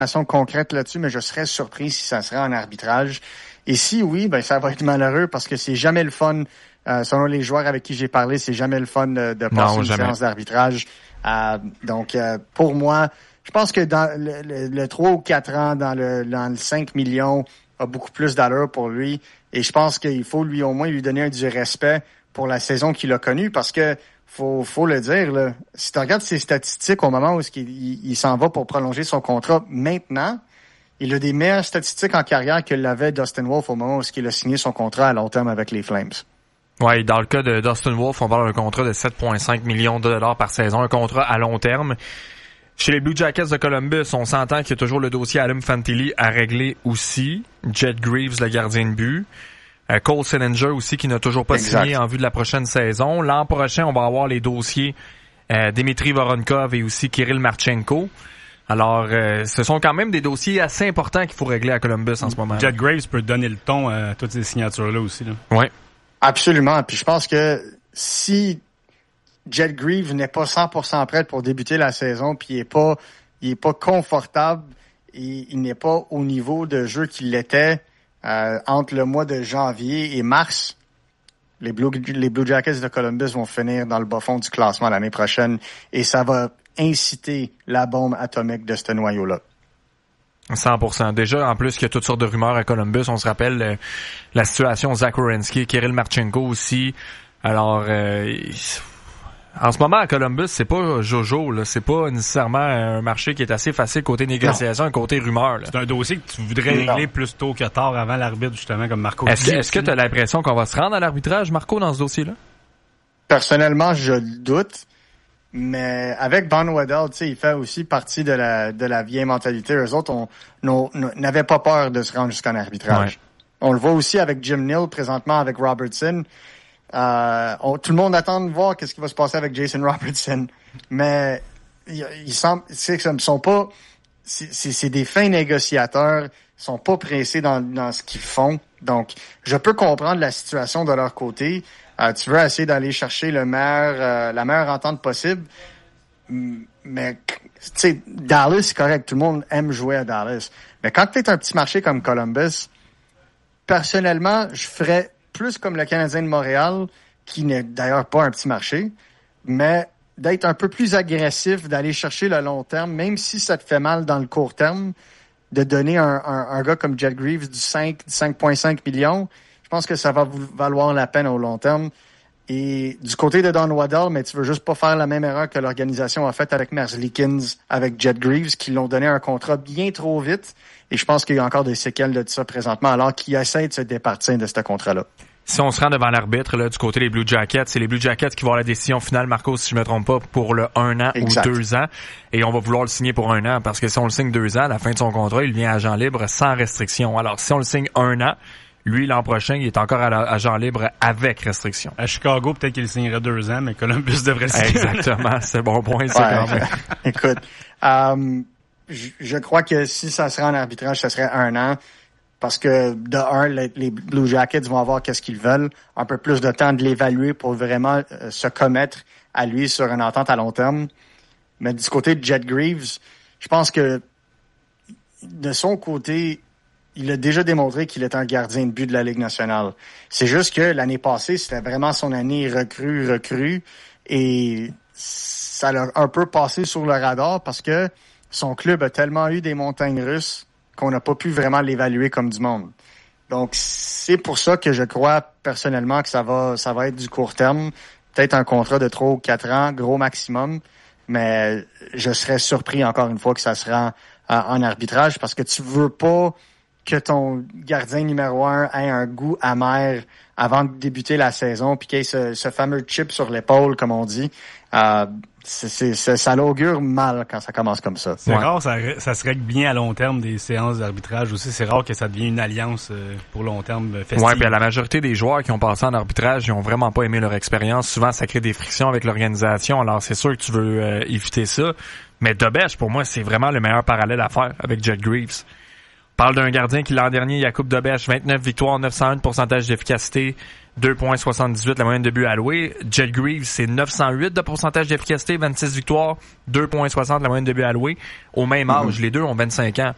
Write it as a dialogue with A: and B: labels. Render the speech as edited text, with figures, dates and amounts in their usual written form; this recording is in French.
A: concrète là-dessus, mais je serais surpris si ça serait en arbitrage. Et si oui, ben ça va être malheureux parce que c'est jamais le fun. Selon les joueurs avec qui j'ai parlé, c'est jamais le fun de passer une séance d'arbitrage. Donc, pour moi, je pense que dans le 3 ou 4 ans, dans le 5 millions, a beaucoup plus d'allure pour lui. Et je pense qu'il faut lui au moins lui donner du respect pour la saison qu'il a connue parce que faut le dire, là, si tu regardes ses statistiques au moment où il s'en va pour prolonger son contrat maintenant, il a des meilleures statistiques en carrière que l'avait Dustin Wolf au moment où il a signé son contrat à long terme avec les Flames.
B: Oui, dans le cas de Dustin Wolf, on parle d'un contrat de 7,5 millions de dollars par saison, un contrat à long terme. Chez les Blue Jackets de Columbus, on s'entend qu'il y a toujours le dossier Adam Fantilli à régler aussi. Jet Greaves, le gardien de but. Cole Sillinger aussi, qui n'a toujours pas signé en vue de la prochaine saison. L'an prochain, on va avoir les dossiers Dmitri Voronkov et aussi Kirill Marchenko. Alors, ce sont quand même des dossiers assez importants qu'il faut régler à Columbus en ce moment.
C: Jet Graves peut donner le ton à toutes ces signatures-là aussi.
B: Oui.
A: Absolument. Puis je pense que si Jet Greaves n'est pas 100% prêt pour débuter la saison, puis il est pas confortable, et il n'est pas au niveau de jeu qu'il l'était entre le mois de janvier et mars, les Blue Jackets de Columbus vont finir dans le bas fond du classement l'année prochaine, et ça va inciter la bombe atomique de ce noyau-là.
B: 100%. Déjà, en plus, il y a toutes sortes de rumeurs à Columbus. On se rappelle la situation Zach Werenski, Kirill Marchenko aussi. Alors, en ce moment, à Columbus, c'est pas Jojo, là. C'est pas nécessairement un marché qui est assez facile côté négociation et côté rumeur, là.
C: C'est un dossier que tu voudrais régler plus tôt que tard avant l'arbitre, justement, comme Marco.
B: Est-ce que tu as l'impression qu'on va se rendre à l'arbitrage, Marco, dans ce dossier-là?
A: Personnellement, je doute. Mais avec Von Weddell, tu sais, il fait aussi partie de la vieille mentalité. Eux autres, n'avaient pas peur de se rendre jusqu'en arbitrage. Ouais. On le voit aussi avec Jim Nill, présentement avec Robertson. Tout le monde attend de voir qu'est-ce qui va se passer avec Jason Robertson. Mais il semble, c'est que ce ne sont pas, c'est des fins négociateurs. Ils sont pas pressés dans ce qu'ils font. Donc, je peux comprendre la situation de leur côté. Tu veux essayer d'aller chercher la meilleure entente possible. Mais, tu sais, Dallas, c'est correct. Tout le monde aime jouer à Dallas. Mais quand tu es un petit marché comme Columbus, personnellement, je ferais plus comme le Canadien de Montréal, qui n'est d'ailleurs pas un petit marché, mais d'être un peu plus agressif, d'aller chercher le long terme, même si ça te fait mal dans le court terme, de donner un gars comme Jet Greaves du 5,5 millions. Je pense que ça va vous valoir la peine au long terme. Et du côté de Don Waddell, mais tu veux juste pas faire la même erreur que l'organisation a faite avec Merzlikins, avec Jet Greaves, qui l'ont donné un contrat bien trop vite. Et je pense qu'il y a encore des séquelles de ça présentement, alors qu'ils essaient de se départir de ce contrat-là.
B: Si on se rend devant l'arbitre, là, du côté des Blue Jackets, c'est les Blue Jackets qui vont avoir la décision finale, Marco, si je me trompe pas, pour le 1 an exact. Ou 2 ans. Et on va vouloir le signer pour 1 an, parce que si on le signe 2 ans, à la fin de son contrat, il vient agent libre sans restriction. Alors, si on le signe 1 an, lui, l'an prochain, il est encore agent libre avec restriction.
C: À Chicago, peut-être qu'il signerait 2 ans, mais Columbus devrait signer.
B: Exactement, c'est bon point, c'est quand même.
A: Écoute, je crois que si ça serait en arbitrage, ça serait 1 an. Parce que, de un, les Blue Jackets vont avoir qu'est-ce qu'ils veulent, un peu plus de temps de l'évaluer pour vraiment se commettre à lui sur une entente à long terme. Mais du côté de Jet Greaves, je pense que de son côté, il a déjà démontré qu'il est un gardien de but de la Ligue nationale. C'est juste que l'année passée, c'était vraiment son année recrue, et ça l'a un peu passé sur le radar parce que son club a tellement eu des montagnes russes qu'on n'a pas pu vraiment l'évaluer comme du monde. Donc, c'est pour ça que je crois personnellement que ça va être du court terme. Peut-être un contrat de 3 ou 4 ans, gros maximum. Mais je serais surpris encore une fois que ça sera en arbitrage parce que tu veux pas que ton gardien numéro 1 ait un goût amer avant de débuter la saison puis qu'il y ait ce fameux chip sur l'épaule, comme on dit. Ça l'augure mal quand ça commence comme ça.
C: C'est rare, ça se règle bien à long terme des séances d'arbitrage aussi. C'est rare que ça devienne une alliance pour long terme festive.
B: Ouais, puis la majorité des joueurs qui ont passé en arbitrage, ils ont vraiment pas aimé leur expérience. Souvent, ça crée des frictions avec l'organisation. Alors, c'est sûr que tu veux éviter ça. Mais Dobèche, pour moi, c'est vraiment le meilleur parallèle à faire avec Jet Greaves. On parle d'un gardien qui, l'an dernier, Jakub Dobèche, 29 victoires, 901 de pourcentage d'efficacité, 2,78 la moyenne de buts alloués. Jet Greaves, c'est 908 de pourcentage d'efficacité, 26 victoires, 2,60 la moyenne de buts alloués. Au même âge, les deux ont 25 ans.